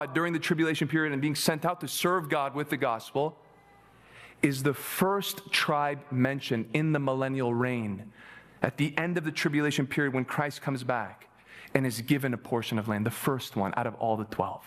during the tribulation period and being sent out to serve God with the gospel is the first tribe mentioned in the millennial reign at the end of the tribulation period when Christ comes back and is given a portion of land, the first one out of all the 12.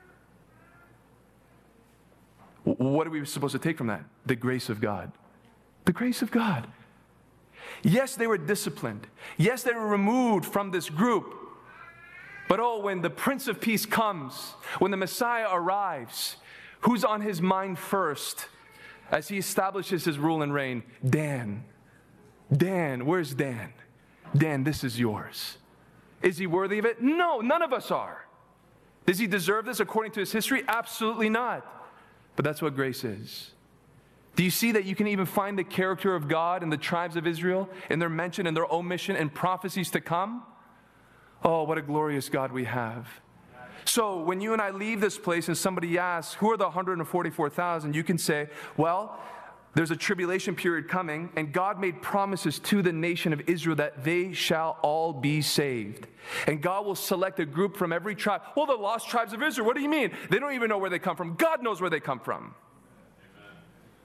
What are we supposed to take from that? The grace of God. The grace of God. Yes, they were disciplined. Yes, they were removed from this group. But when the Prince of Peace comes, when the Messiah arrives, who's on his mind first as he establishes his rule and reign? Dan. Dan, where's Dan? Dan, this is yours. Is he worthy of it? No, none of us are. Does he deserve this according to his history? Absolutely not. But that's what grace is. Do you see that you can even find the character of God in the tribes of Israel, in their mention, in their omission, and prophecies to come? Oh, what a glorious God we have. So when you and I leave this place and somebody asks, who are the 144,000? You can say, well, there's a tribulation period coming, and God made promises to the nation of Israel that they shall all be saved. And God will select a group from every tribe. Well, the lost tribes of Israel, what do you mean? They don't even know where they come from. God knows where they come from. Amen.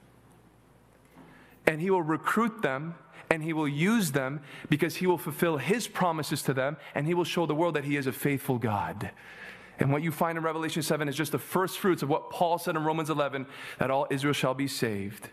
And he will recruit them, and he will use them because he will fulfill his promises to them, and he will show the world that he is a faithful God. And what you find in Revelation 7 is just the first fruits of what Paul said in Romans 11, that all Israel shall be saved.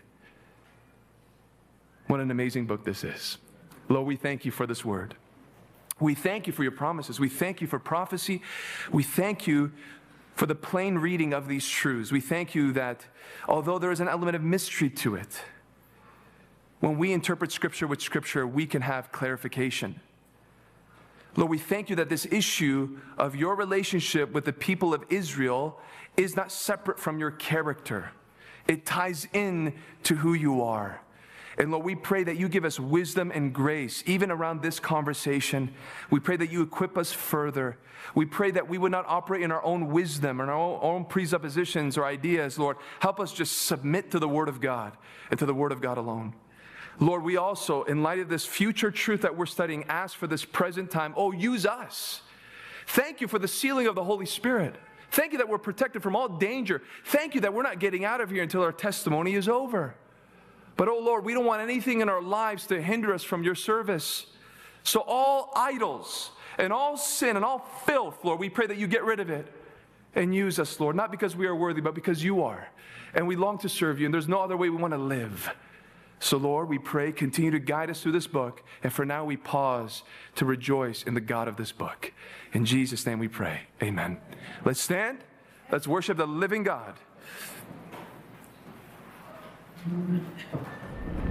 What an amazing book this is. Lord, we thank you for this word. We thank you for your promises. We thank you for prophecy. We thank you for the plain reading of these truths. We thank you that although there is an element of mystery to it, when we interpret Scripture with Scripture, we can have clarification. Lord, we thank you that this issue of your relationship with the people of Israel is not separate from your character. It ties in to who you are. And Lord, we pray that you give us wisdom and grace, even around this conversation. We pray that you equip us further. We pray that we would not operate in our own wisdom or our own presuppositions or ideas, Lord. Help us just submit to the Word of God and to the Word of God alone. Lord, we also, in light of this future truth that we're studying, ask for this present time. Oh, use us. Thank you for the sealing of the Holy Spirit. Thank you that we're protected from all danger. Thank you that we're not getting out of here until our testimony is over. But, oh Lord, we don't want anything in our lives to hinder us from your service. So all idols and all sin and all filth, Lord, we pray that you get rid of it and use us, Lord, not because we are worthy, but because you are. And we long to serve you, and there's no other way we want to live. So, Lord, we pray, continue to guide us through this book. And for now, we pause to rejoice in the God of this book. In Jesus' name we pray. Amen. Let's stand. Let's worship the living God.